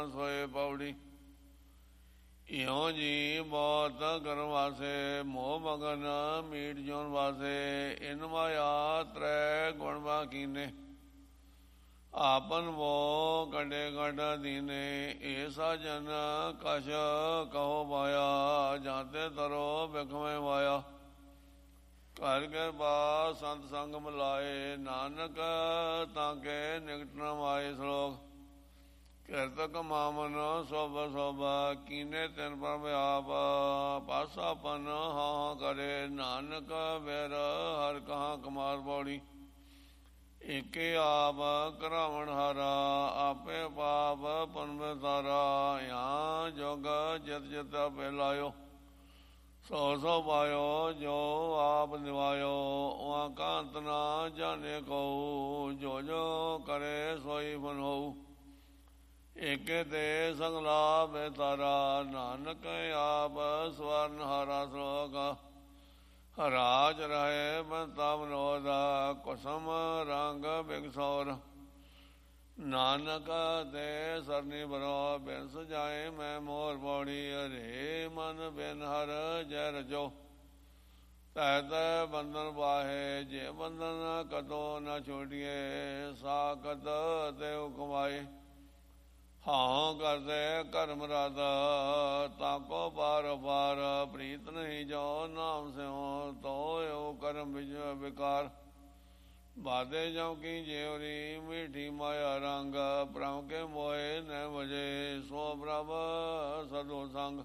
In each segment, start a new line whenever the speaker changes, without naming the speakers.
ਸੋਏ ਪੌੜੀ। ਇਉਂ ਜੀ ਬਹੁਤ ਕਰਮ ਵਾਸੇ, ਮੋਹ ਮਗਨ ਮੀਟ ਜੋਨ ਵਾਸੇ। ਇਨ ਮਾਇਆ ਤ੍ਰੈ ਗੁਣ ਬਾਕੀਨੇ, ਆਪਨ ਵੋ ਕੰਡੇ ਕੰਡ ਦੀਨੇ। ਏ ਸਾਜਨ ਕਛ ਕਹੋ ਪਾਇਆ, ਜਾਂਤੇ ਤਰੋ ਬਿਖਵੇਂ ਵਾਇਆ। ਘਰ ਕਿਰਪਾ ਸੰਤ ਸੰਗ ਮਿਲਾਏ, ਨਾਨਕ ਤਾਂ ਕੇ ਨਿਕਟ ਨ ਮਾਏ। ਸ਼ਲੋਕ। ਕਿਰਤ ਕਮਾਵਨ ਸੋਭ ਸੋਭ, ਕੀਨੇ ਤਿਨ ਪ੍ਰਭ ਆਪ। ਪਾਸਾਪਨ ਹਾਂ ਕਰੇ, ਨਾਨਕ ਬਿਰ ਹਰ ਕਹਾਂ ਕਮਾਰ। ਪੌੜੀ। ਏਕੇ ਆਪ ਕਰਾਵਣ ਹਾਰਾ, ਆਪੇ ਪਾਪ ਪੁਨ ਵਿਸਾਰਾ। ਯਾਂ ਜੁਗ ਜਿਤ ਜਿਤ ਆਪੇ ਲਾਇਓ, ਸੋ ਸੋ ਪਾਇਓ ਜੋ ਆਪ ਨਿਵਾਇਓ। ਉਹਾਂ ਕਾ ਅੰਤ ਨਾ ਜਾਣੇ ਕਉ, ਜੋ ਜੋ ਕਰੇ ਸੋਈ ਫਲ ਹੋਊ। ਏਕੇ ਤੇ ਸੰਗ ਲਾਭ ਤਾਰਾ, ਨਾਨਕ ਆਪ ਸਵਰਨ ਹਾਰਾ। ਸ਼ਲੋਕ। ਰਾਜ ਰਹੇ ਬੰਤਾ ਵਿਨੋਦ, ਕੁਸਮ ਰੰਗ ਬਿਗਸੌਰ। ਨਾਨਕ ਤੇ ਸਰਨੀ ਬਰੋ, ਬਿਨ ਸਜਾਏ ਮੈਂ ਮੋਰ। ਪੌੜੀ। ਹਰੇ ਮਨ ਬਿਨ ਹਰ ਜੈ ਰਜੋ, ਤੈ ਤੈ ਬੰਧਨ ਪਾਹੇ। ਜੇ ਬੰਧਨ ਕਦੋਂ ਨ ਛੋਟੀਏ, ਸਾਕਤ ਤੇ ਹੁਕਮਾਏ। ਹਾਂ ਕਰਦੇ ਕਰਮ ਰਦ, ਤਾਕੋ ਪਾਰ ਪਾਰ। ਪ੍ਰੀਤ ਨਹੀਂ ਜੋ ਨਾਮ ਸਿਉ, ਤੋ ਕਰਮ ਵਿਕਾਰ। ਬਾਧੇ ਜਮ ਕੀ ਜੇਵਰੀ, ਮੀਠੀ ਮਾਇਆ ਰੰਗ। ਪ੍ਰਭ ਕੇ ਮੋਏ ਨ ਵਜੇ, ਸੋ ਪ੍ਰਭ ਸਦੋ ਸੰਗ।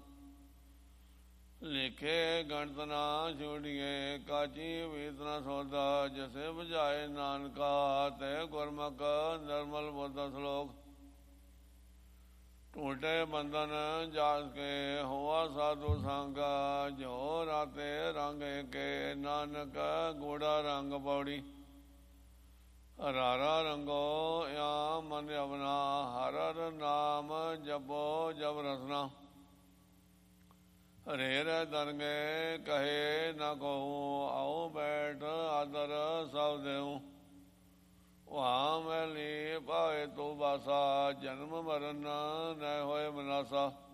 ਲਿਖੇ ਗਣਤ ਨਾ ਛੋੜੀਏ, ਕਾਚੀ ਵੀਤ ਨ ਸੋਦਾ। ਜਸੇ ਬੁਝਾਏ ਨਾਨਕਾ, ਤੇ ਗੁਰਮੁਖ ਨਿਰਮਲ ਬੁੱਧ। ਸ਼ਲੋਕ। ਟੂਟੇ ਬੰਧਨ ਜਾਸ ਕੇ, ਹੋਆ ਸਾਧੂ ਸੰਗ। ਜੋ ਰਾਤੇ ਰੰਗ ਏਕੇ, ਨਾਨਕ ਗੂੜਾ ਰੰਗ। ਪੌੜੀ। ਰਾਰਾ ਰੰਗੋ ਯਾ ਮਨ ਅਵਨਾ, ਹਰ ਹਰ ਨਾਮ ਜਪੋ ਜਬ ਰਸਨਾ। ਹਰੇ ਰੇ ਦਰਗੇ ਕਹੇ ਨ ਕਹੂੰ, ਆਓ ਬੈਠ ਆਦਰ ਸਭ ਦੇਉ। ਵਾਹ ਮੈਲੀ ਭਾਵੇ ਤੂੰ ਬਾਸਾ, ਜਨਮ ਮਰਨ ਨ ਹੋਏ ਮਨਾਸਾ।